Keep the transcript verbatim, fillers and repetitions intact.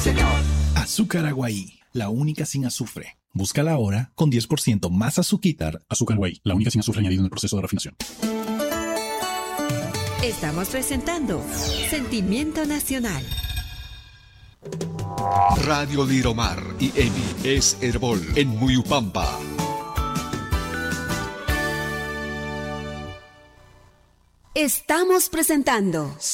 Azúcar Aguaí, la única sin azufre. Búscala ahora con diez por ciento más azuquitar. Azúcar Aguaí, la única sin azufre añadido en el proceso de refinación. Estamos presentando Sentimiento Nacional. Radio Liromar y Emi es Herbol en Muyupampa. Estamos presentando